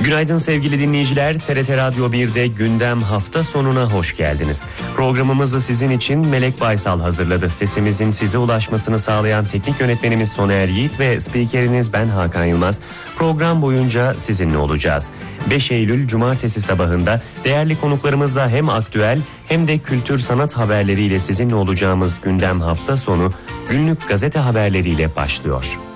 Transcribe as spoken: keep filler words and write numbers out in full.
Günaydın sevgili dinleyiciler. T R T Radyo bir'de gündem hafta sonuna hoş geldiniz. Programımızı sizin için Melek Baysal hazırladı. Sesimizin size ulaşmasını sağlayan teknik yönetmenimiz Soner Yiğit ve spikeriniz ben Hakan Yılmaz. Program boyunca sizinle olacağız. beş Eylül Cumartesi sabahında değerli konuklarımızla hem aktüel hem de kültür sanat haberleriyle sizinle olacağımız gündem hafta sonu günlük gazete haberleriyle başlıyor.